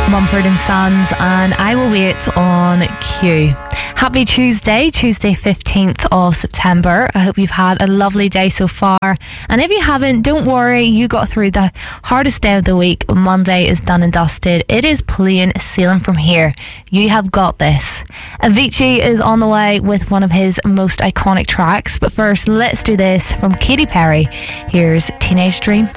Mumford and Sons and I Will Wait on Q. Happy Tuesday 15th of September. I hope you've had a lovely day so far. And if you haven't, don't worry, you got through the hardest day of the week. Monday is done and dusted. It is plain sailing from here. You have got this. Avicii is on the way with one of his most iconic tracks. But first, let's do this from Katy Perry. Here's Teenage Dream